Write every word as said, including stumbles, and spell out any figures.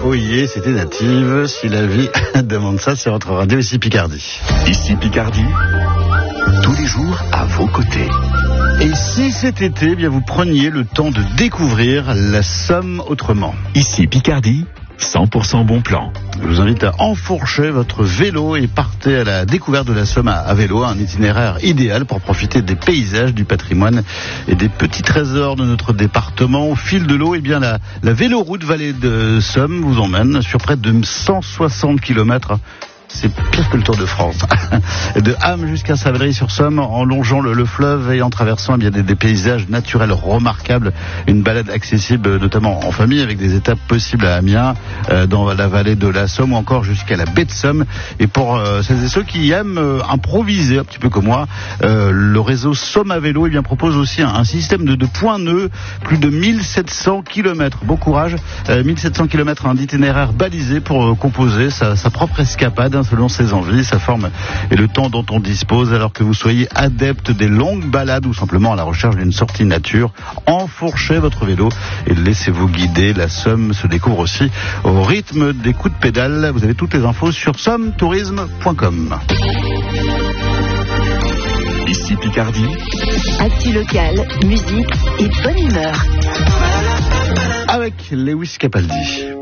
Oyer, c'était Native. Si la vie demande ça, c'est votre radio ici Picardie. Ici Picardie, tous les jours à vos côtés. Et si cet été, eh bien, vous preniez le temps de découvrir la Somme autrement. Ici Picardie, cent pour cent bon plan. Je vous invite à enfourcher votre vélo et partez à la découverte de la Somme à vélo, un itinéraire idéal pour profiter des paysages, du patrimoine et des petits trésors de notre département. Au fil de l'eau, eh bien, la, la véloroute Vallée de Somme vous emmène sur près de cent soixante kilomètres. C'est pire que le Tour de France. De Ham jusqu'à Savary-sur-Somme, en longeant le, le fleuve et en traversant eh bien, des, des paysages naturels remarquables. Une balade accessible notamment en famille avec des étapes possibles à Amiens, euh, dans la vallée de la Somme ou encore jusqu'à la baie de Somme. Et pour euh, celles et ceux qui aiment euh, improviser, un petit peu comme moi, euh, le réseau Somme à vélo eh bien, propose aussi un, un système de, de points nœuds, plus de mille sept cents kilomètres. Bon courage, euh, mille sept cents kilomètres hein, d'itinéraire balisé pour euh, composer sa, sa propre escapade selon ses envies, sa forme et le temps dont on dispose, alors que vous soyez adepte des longues balades ou simplement à la recherche d'une sortie nature. Enfourchez votre vélo et laissez-vous guider. La Somme se découvre aussi au rythme des coups de pédale. Vous avez toutes les infos sur somme tourisme point com. Ici Picardie, actu locale, musique et bonne humeur. Avec Lewis Capaldi.